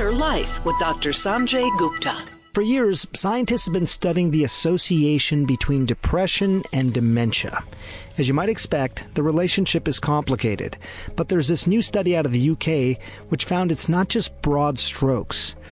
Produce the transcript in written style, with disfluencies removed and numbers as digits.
Better Life with Dr. Sanjay Gupta. For years, scientists have been studying the association between depression and dementia. As you might expect, the relationship is complicated, but there's this new study out of the UK which found it's not just broad strokes.